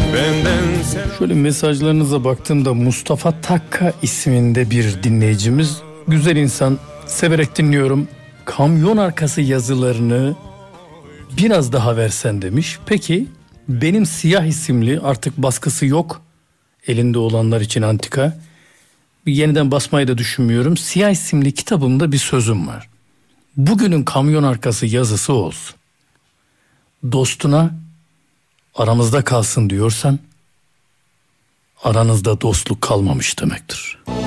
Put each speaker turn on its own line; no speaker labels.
Şöyle mesajlarınıza baktığımda Mustafa Takka isminde bir dinleyicimiz, güzel insan, severek dinliyorum, kamyon arkası yazılarını biraz daha versen demiş. Peki benim Siyah isimli, artık baskısı yok, elinde olanlar için antika, yeniden basmayı da düşünmüyorum, Siyah isimli kitabımda bir sözüm var. Bugünün kamyon arkası yazısı olsun. Dostuna aramızda kalsın diyorsan aranızda dostluk kalmamış demektir.